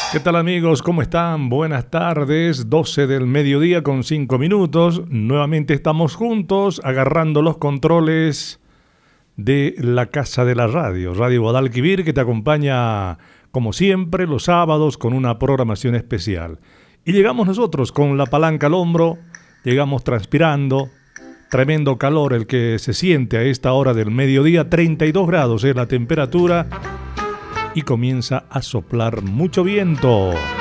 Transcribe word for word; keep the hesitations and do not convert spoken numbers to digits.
¿Qué tal amigos? ¿Cómo están? Buenas tardes, doce del mediodía con cinco minutos. Nuevamente estamos juntos agarrando los controles de la Casa de la Radio, Radio Guadalquivir, que te acompaña como siempre los sábados con una programación especial. Y llegamos nosotros con la palanca al hombro, llegamos transpirando, tremendo calor el que se siente a esta hora del mediodía, treinta y dos grados es la temperatura y comienza a soplar mucho viento.